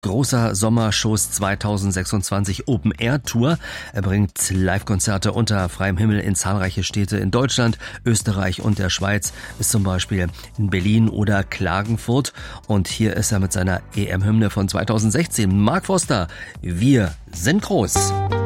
großer Sommershows 2026 Open Air Tour. Er bringt Live-Konzerte unter freiem Himmel in zahlreiche Städte in Deutschland, Österreich und der Schweiz, bis zum Beispiel in Berlin oder Klagenfurt. Und hier ist er mit seiner EM-Hymne von 2016. Mark Foster, wir sind groß.